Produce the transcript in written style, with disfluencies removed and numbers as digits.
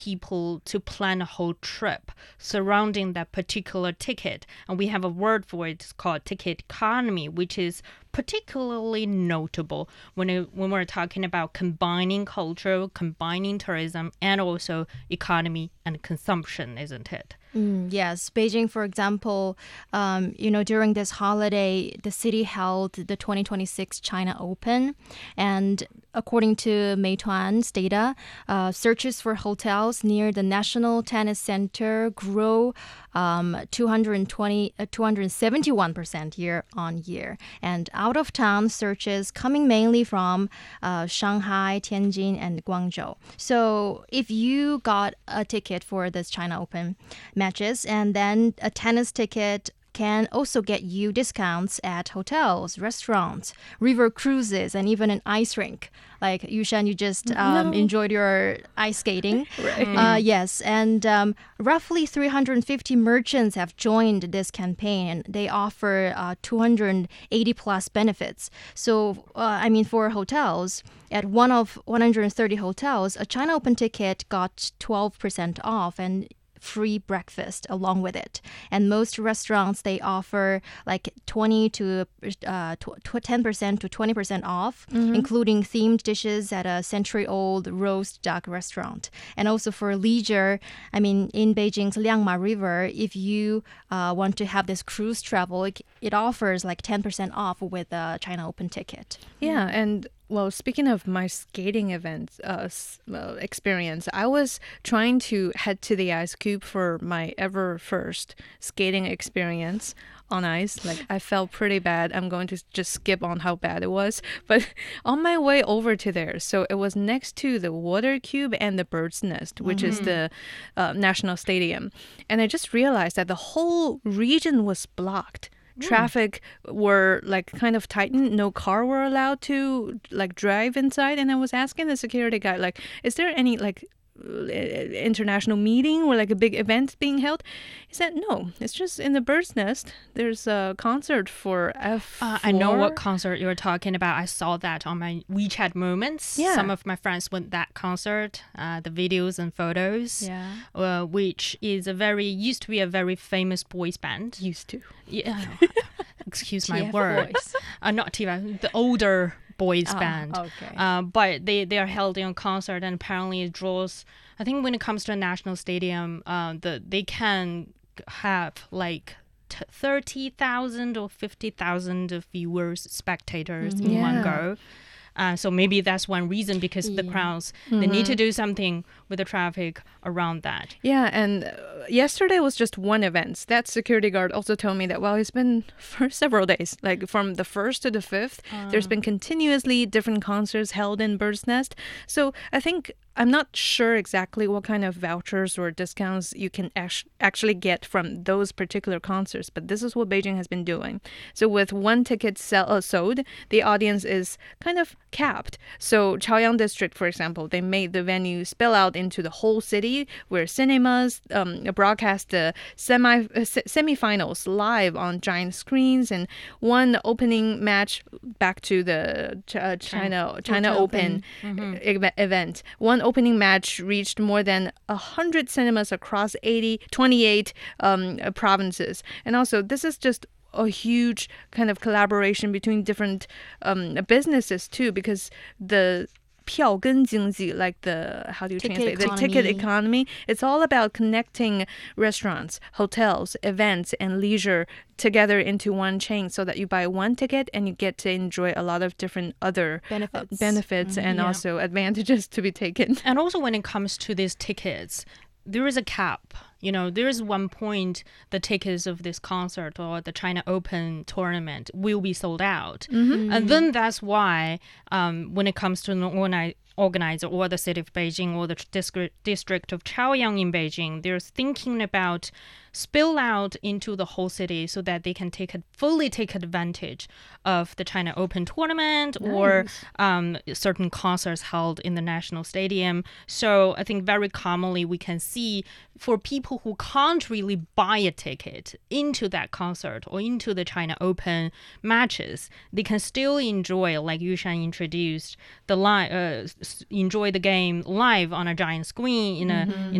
people to plan a whole trip surrounding that particular ticket. And we have a word for it, it's called ticket economy, which is particularly notable when we're talking about combining culture, combining tourism, and also economy and consumption, isn't it? Yes, Beijing, for example, during this holiday, the city held the 2026 China Open. And according to Meituan's data, searches for hotels near the National Tennis Center grew 271% year on year. And out-of-town searches coming mainly from Shanghai, Tianjin, and Guangzhou. So if you got a ticket for this China Open matches and then a tennis ticket can also get you discounts at hotels, restaurants, river cruises, and even an ice rink. Like Yushan, you just enjoyed your ice skating. Right. Yes, and roughly 350 merchants have joined this campaign, and they offer 280 plus benefits. So, for hotels, at one of 130 hotels, a China Open ticket got 12% off and free breakfast along with it. And most restaurants, they offer like 10% to 20% off, including themed dishes at a century-old roast duck restaurant. And also for leisure, in Beijing's Liangma River, if you want to have this cruise travel, it offers like 10% off with a China Open ticket. Yeah, and well, speaking of my skating event experience, I was trying to head to the ice cube for my ever first skating experience on ice. Like, I felt pretty bad. I'm going to just skip on how bad it was. But on my way over to there, so it was next to the water cube and the bird's nest, which is the national stadium. And I just realized that the whole region was blocked. Traffic were like kind of tightened. No car were allowed to like drive inside. And I was asking the security guy, like, is there any like international meeting or like a big event being held? He said, no, it's just in the bird's nest. There's a concert for F4. I know what concert you're talking about. I saw that on my WeChat moments. Yeah. Some of my friends went that concert, the videos and photos, which is used to be a very famous boys band. Used to. Yeah. Excuse my TF word. Boys. Not TF, the older boys band. Okay. But they are held in a concert, and apparently it draws, I think when it comes to a national stadium, they can have like 30,000 or 50,000 viewers, spectators in one go. So maybe that's one reason, because the crowds, they need to do something with the traffic around that. Yeah, and yesterday was just one event. That security guard also told me that, well, it's been for several days, like from the 1st to the 5th, there's been continuously different concerts held in Bird's Nest. So I think I'm not sure exactly what kind of vouchers or discounts you can actually get from those particular concerts, but this is what Beijing has been doing. So with one ticket sold, the audience is kind of capped. So Chaoyang District, for example, they made the venue spill out into the whole city, where cinemas broadcast the semifinals live on giant screens, and one opening match, back to the China Open event. One opening match reached more than 100 cinemas across 28 provinces. And also, this is just a huge kind of collaboration between different businesses too, because the 票根经济, like the, how do you translate? The ticket economy. It's all about connecting restaurants, hotels, events, and leisure together into one chain, so that you buy one ticket and you get to enjoy a lot of different other benefits and also advantages to be taken. And also when it comes to these tickets, there is a cap. There is one point the tickets of this concert or the China Open tournament will be sold out. And then that's why when it comes to an organizer or the city of Beijing or the district of Chaoyang in Beijing, they're thinking about spill out into the whole city so that they can fully take advantage of the China Open tournament or certain concerts held in the national stadium. So I think very commonly we can see, for people people who can't really buy a ticket into that concert or into the China Open matches, they can still enjoy, like Yushan introduced, enjoy the game live on a giant screen in